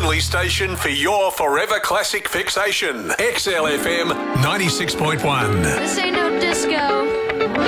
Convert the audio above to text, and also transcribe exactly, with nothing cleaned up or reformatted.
only station for your forever classic fixation. X L F M ninety-six point one. This ain't no disco.